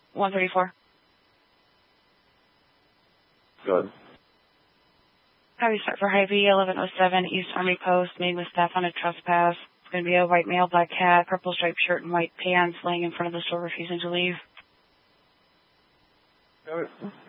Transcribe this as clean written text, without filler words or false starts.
134. Good. How you start for Hy-Vee 1107 East Army Post, made with staff on a trespass. It's going to be a white male, black hat, purple striped shirt and white pants laying in front of the store refusing to leave. Got it.